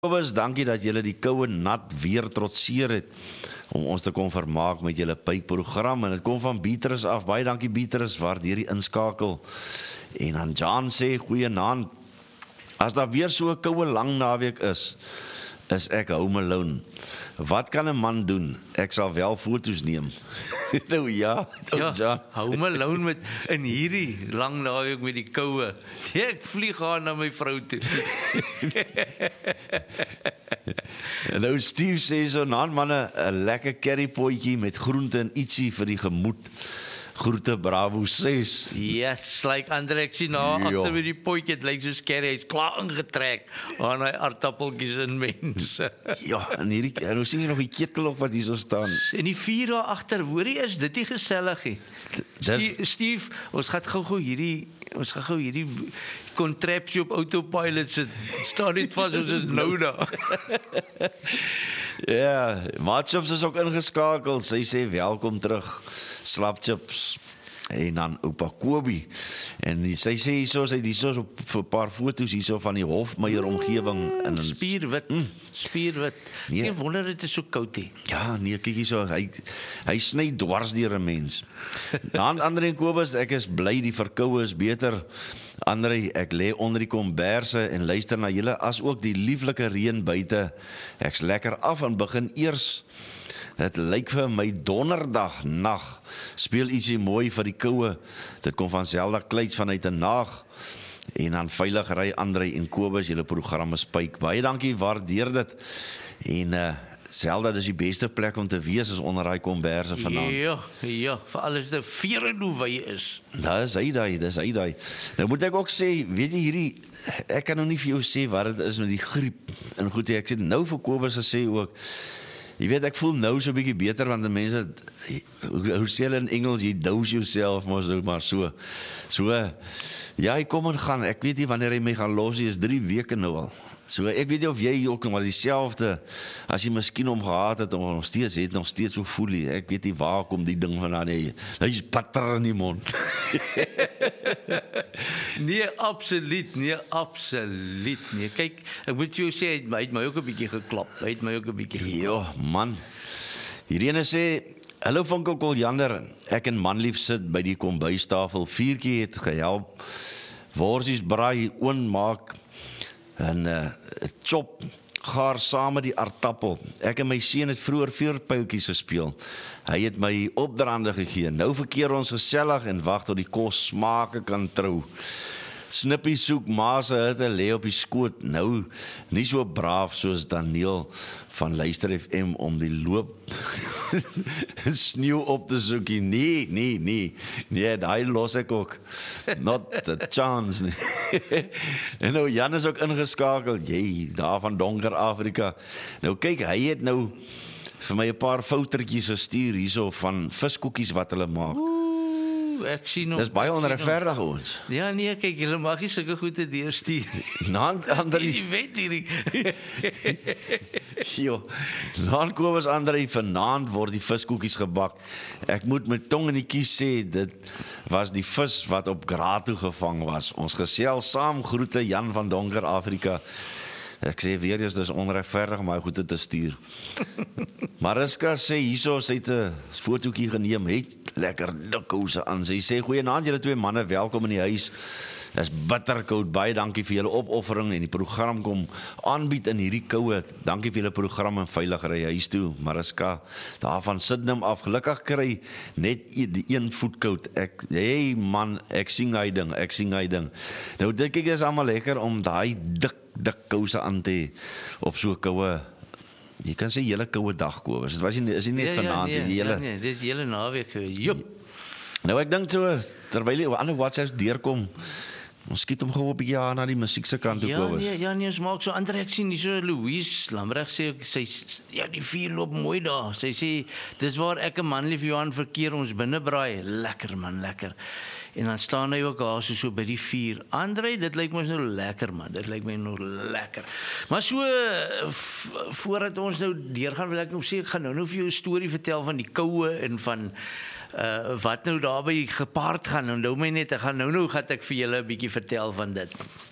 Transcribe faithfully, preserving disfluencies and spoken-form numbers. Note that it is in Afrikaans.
Kobus, dankie dat julle die koue nat weer trotseer het om ons te kon vermaak met julle pypprogram en dit kom van Beatrice af. Baie dankie Beatrice, waardeer die inskakel. En dan Jan sê goeienaand. As daar weer so 'n koue lang naweek is, is ek home alone. Wat kan 'n man doen? Ek sal wel foto's neem. Nou ja, Ja, Jan. home alone met in hierdie lang naweek met die koue. Ja, ek vlieg aan na my vrou toe. En nou Steve sê so, nou manne, 'n lekker currypotjie met groente en ietsie vir die gemoed. Groete Bravo ses. Yes, like Andre, ek sien nou Ja. agter met die potjie, dit lyk so skerry, hy's klaar ingetrek aan hy aardappeltjies en mense. Ja, en hierdie, en nou sien jy nog die ketel op wat hier so staan. En die vuur daar agter, hoorie, is dit nie gesellig nie. Steve, Steve, ons gaan gou-gou hierdie ons gaan gou hierdie contrapsie op autopilot sit. Staan net vas, ons is nou daar. Ja, Maatchips is ook ingeskakel. Sy sê welkom terug. Slapchips. En dan oupa Kobie. En die, sy sê hierso, sy het hierso op vir 'n paar foto's hierso van die Hofmeyer omgewing in Spierwit, mm. spierwit. Nee. Sien wonder dit is so koud hier. Ja, nee, kyk hierso, hy hy sny dwars deur 'n mens. Dan Andre en Kobus, ek is bly die verkoue is beter. Andre, ek lê onder die komberse en luister na julle as ook die lieflike reën buite. Ek's lekker af en begin eers. Dit lyk vir my donderdag nag. Speel ietsie mooi vir die koue. Dit kom van Zelda Kluits vanuit 'n nag. En dan veilig ry Andre en Kobus, julle program is pyk. Baie dankie, waardeer dit. En uh Zelda, dis die beste plek om te wees is onder daai komberse vanaand. Ja, ja, vir alles die vere hoe wy is. Dis hy daai, dis hy daai. Nou moet ek ook sê, weet jy hierdie, ek kan nou nie vir jou sê wat dit is met die griep. En goed, ek sê nou vir Kobus gesê ook. Jy weet, ek voel nou so 'n bietjie beter want die mense, hoe sê hulle in Engels, jy dose yourself, maar so, maar so. So, ja, hy kom en gaan. Ek weet nie wanneer hy my gaan los, hy is drie weke nou al. So, ek weet nie of jy ook nog maar dieselfde, as jy miskien hom gehad het, om nog steeds het, nog steeds so voel jy. Ek weet nie waar kom die ding vandaan, hy, hy is patter in die mond. Nee, absoluut, nee, absoluut nee. Kyk, ek moet jou sê, hy het my, hy het my ook 'n bietjie geklap. Hy het my ook 'n bietjie geklap. Ja, man. Hierdie ene sê, hallo Vinkel Koljander, ek en manlief sit by die kombuistafel, viertjie het gehelp, worsies braai, oonmaak, en uh, chop, gaar saam met die aardappel. Ek en my seun het vroeër vuurpyltjies gespeel. Hy het my opdraande gegee. Nou verkeer ons gesellig en wag tot die kos smake kan trou. Snippie soek ma se hitte lê op die skoot. Nou nie so braaf soos Daniel van Luister F M om die loop sneeu op te soek. Nee, nee, nee. Nee, daai los ek ook. Not a chance nie. En nou Jan is ook ingeskakel. Jy, daar van Donker Afrika. Nou kyk, hy het nou vir my 'n paar foutertjies gestuur hierso van viskoekies wat hulle maak. Ooh, ek sien nog. Dis baie onregverdig ons. Ja, nee, kyk, julle mag nie sulke goede deurstuur. Naan Andri, Jy weet hierdie. jo. Naan Kobus Andri, vanaand word die viskoekies gebak. Ek moet met tong in die kies sê, dit was die vis wat op Grato gevang was. Ons gesels saam, groete Jan van Donker Afrika. Ek sê weer eens, dis onregverdig om my goede te stuur. Mariska sê hierso, sy het 'n fotootjie geneem, het lekker dikkouse aan. Sy sê goeienaand julle twee manne, welkom in die huis. Dis bitterkoud. Baie dankie vir julle opoffering en die program kom aanbied in hierdie koue. Dankie vir julle program en veilig ry huis toe. Mariska, daar van Sydenham af, gelukkig kry net die een voet koud. Ek hey man, ek sien hy ding, ek sien hy ding. Nou dink ek is almal lekker om daai dik dik kouse aan te op so 'n koue. Jy kan sê hele koue dag Kobus. Dit was nie is nie net Ja, ja, vanaand nee, die hele. ja, nee, dis hele naweek. Joep. Nou ek dink so terwyl die ander WhatsApps deurkom, ons skiet hom gou 'n bietjie aan na die musiek se kant toe Ja, Kobus. nee, ja, nee, ons maak so ander ek sien hier so Louise Lambreg sê sy ja, die vuur loop mooi daar. Sy sê dis waar ek en manlief Johan verkeer ons binne braai. Lekker man, lekker. En dan staan hy ook daar so, so by die vuur. Andre, dit lyk mos nou lekker man. Dit lyk my nou lekker. Maar so v, voordat ons nou deurgaan wil ek nou sê ek gaan nou nou vir jou 'n storie vertel van die koue en van uh, wat nou daarby gepaard gaan. Onthou my net, ek gaan nou nou gaan ek vir julle 'n bietjie vertel van dit.